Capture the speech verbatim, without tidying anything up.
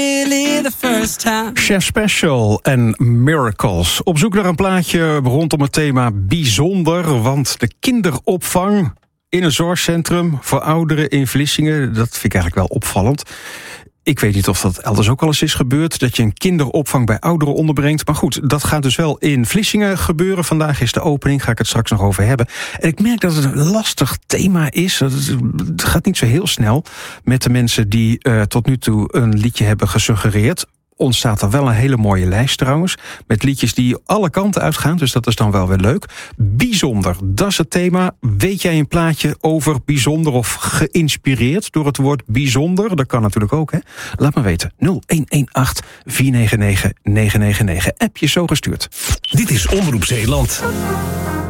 Chef Special en Miracles. Op zoek naar een plaatje rondom het thema bijzonder. Want de kinderopvang in een zorgcentrum voor ouderen in Vlissingen, dat vind ik eigenlijk wel opvallend. Ik weet niet of dat elders ook al eens is gebeurd, dat je een kinderopvang bij ouderen onderbrengt. Maar goed, dat gaat dus wel in Vlissingen gebeuren. Vandaag is de opening, ga ik het straks nog over hebben. En ik merk dat het een lastig thema is. Het gaat niet zo heel snel met de mensen die uh, tot nu toe een liedje hebben gesuggereerd. Ontstaat er wel een hele mooie lijst trouwens, met liedjes die alle kanten uitgaan, dus dat is dan wel weer leuk. Bijzonder, dat is het thema. Weet jij een plaatje over bijzonder of geïnspireerd door het woord bijzonder? Dat kan natuurlijk ook, hè? Laat me weten. nul een een acht vier negen negen negen negen negen. App je zo gestuurd. Dit is Omroep Zeeland.